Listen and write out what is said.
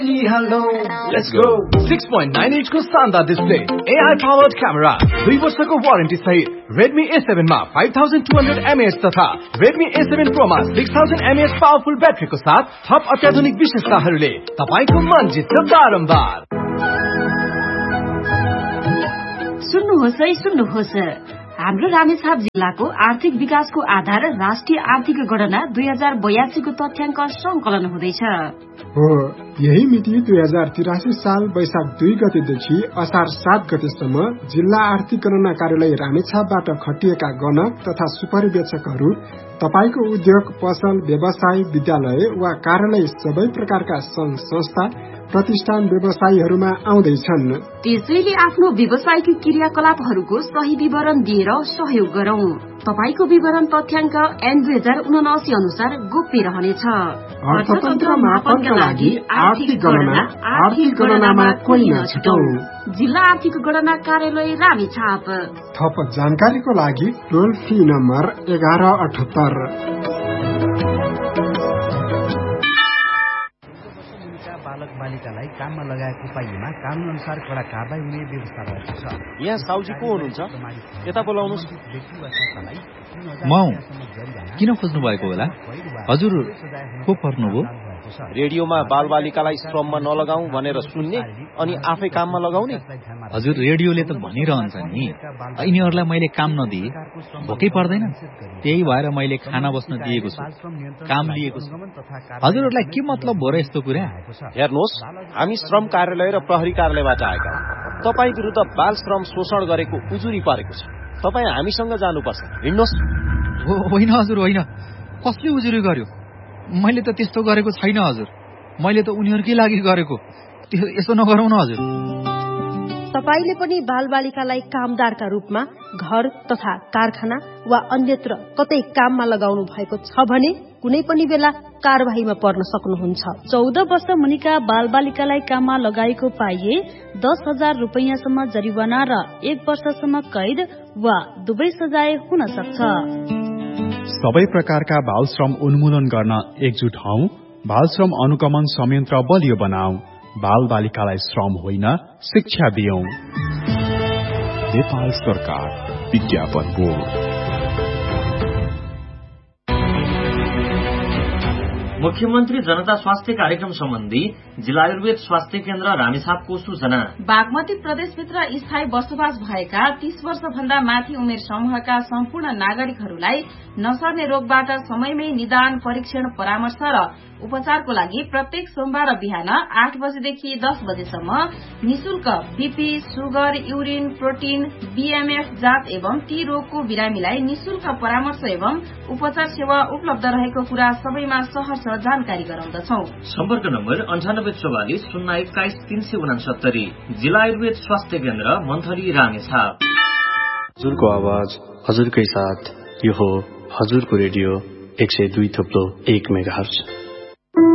Hello, let's go. 6.9 inch को शानदार display, AI powered camera, 2 वर्षको वारेन्टी सहित Redmi A7 मा 5200 mAh तथा Redmi A7 Pro मा 6000 mAh पावरफुल ब्याट्रीको साथ थप अत्याधुनिक विशेषताहरूले तपाईको मन जित्छ बारम्बार। सुन्नुहोस् हाम्रो रामेछाप जिल्लाको आर्थिक विकासको आधार राष्ट्रिय आर्थिक गणना 2082 को तथ्याङ्क संकलन हुँदैछ। हो, यही मिति 2083 साल वैशाख 2 गतेदेखि असार 7 गतेसम्म जिल्ला आर्थिक गणना कार्यालय रामेछापबाट खटिएका गणक तथा सुपरिवेक्षकहरू तपाईको उद्योग, पसल, व्यवसाय, विद्यालय वा कार्यालय सबै प्रकारका संघ संस्था प्रतिष्ठान व्यवसायीहरूमा आउँदैछन्। त्यसैले आफ्नो व्यवसायिक क्रियाकलापहरूको सही विवरण दिएर सहयोग गरौं। तपाईको विवरण तथ्याङ्क ऐन 2079 अनुसार गोप्य रहनेछ। अर्थतन्त्र मापनका लागि आर्थिक गणनामा कोही नछुटौं। जिल्ला आर्थिक गणना कार्यालय रामेछाप। थप जानकारीको लागि टोल फ्री नम्बर 1178। बालक बालिकालाई काममा लगाएको पाइएमा कानून अनुसार कड़ा कारबाही हुने व्यवस्था रहेको छ। यहाँ साउजी को हुनुहुन्छ? यता बोलाउनुस्। म किन खोज्नु भएको होला? हजुर को पर्नुभयो? रेडियोमा बालबालिकालाई श्रममा नलगाऊ भनेर सुन्ने अनि आफै काममा लगाउने। हजुर रेडियोले त भनिरहन्छ नि, यिनीहरूलाई मैले काम नदिए भोकै पर्दैन, त्यही भएर मैले खाना बस्न दिएको छु, काम लिएको छु। हजुरहरूलाई के मतलब भयो र यस्तो कुरा? हेर्नुहोस्, हामी श्रम कार्यालय र प्रहरी कार्यालयबाट आएका हौं। तपाई विरुद्ध बाल श्रम शोषण गरेको उजुरी परेको छ। तपाई हामीसँग जानुपर्छ। हिँड्नुहोस्। होइन हजुर होइन, कसले उजुरी गर्यो? मैले त त्यस्तो गरेको छैन हजुर, मैले त उनीहरूकै लागि गरेको। यसो नगरौँ न हजुर। तपाईले पनि बालबालिकालाई कामदारका रूपमा घर तथा कारखाना वा अन्यत्र कतै काममा लगाउनु भएको छ भने कुनै पनि बेला कारबाहीमा पर्न सक्नुहुन्छ। 14 वर्ष मुनिका बालबालिकालाई काममा लगाएको पाइए 10,000 रुपैयाँसम्म जरिवाना र 1 वर्षसम्म कैद वा दुवै सजाय हुन सक्छ। सबै प्रकारका बाल श्रम उन्मूलन गर्न एकजुट हौ। बाल श्रम अनुगमन संयन्त्र बलियो बनाऊ। बाल बालिकालाई श्रम होइन, शिक्षा दियौं। नेपाल सरकार विज्ञापन बोर्ड। मुख्यमन्त्री जनता स्वास्थ्य कार्यक्रम सम्बन्धी जिल्ला आयुर्वेद स्वास्थ्य केन्द्र रामेछापको सूचना। बागमती प्रदेशभित्र स्थायी बसोबास भएका 30 वर्ष भन्दा माथि उमेर समूहका सम्पूर्ण नागरिकहरूलाई नसर्ने रोगबाट समयमै निदान, परीक्षण, परामर्श र उपचारको लागि प्रत्येक सोमबार बिहान 8 बजेदेखि 10 बजेसम्म निशुल्क BP, sugar, urine, protein, BMF जाँच एवं ती रोगको बिरामीलाई निशुल्क परामर्श एवं उपचार सेवा उपलब्ध रहेको कुरा सबैमा सहर्ष जानकारी गराउँदछौ। सम्पर्क नम्बर 9844 021 369। जिल्ला आयुर्वेद स्वास्थ्य केन्द्र मन्थली रामेछाप। हजुरको आवाज हजुरकै साथ, यो हो हजुरको रेडियो 102.1 मेगाहर्ज।